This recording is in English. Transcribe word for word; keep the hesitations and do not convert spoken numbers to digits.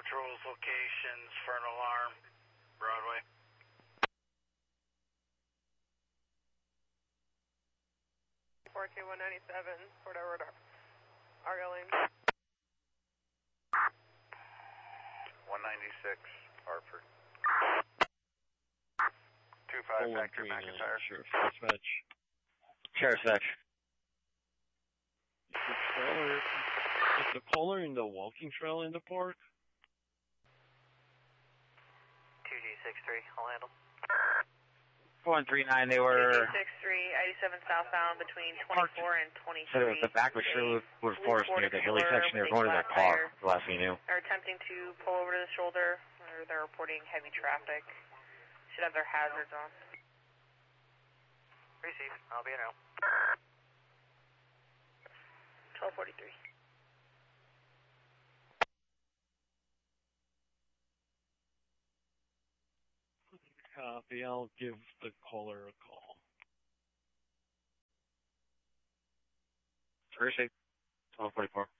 patrols locations for an alarm. Broadway. four two one nine seven, Fort Edward, Argyle Lane. one ninety-six, Hartford. two five, Factor McIntyre. Sheriff's Dispatch. Sheriff's Dispatch. Is the trailer, is the caller in the walking trail in the park? two G six three, I'll handle. one three nine, they two were... G six three, eighty-seven southbound between twenty-four and twenty-three. So the back was sure was forced near the hilly section. They were going to their car, the last thing you knew. They're attempting to pull over to the shoulder, or they're reporting heavy traffic. Should have their hazards on. Receive, I'll be in now. twelve forty-three. Copy, I'll give the caller a call. Receive. twelve forty-four.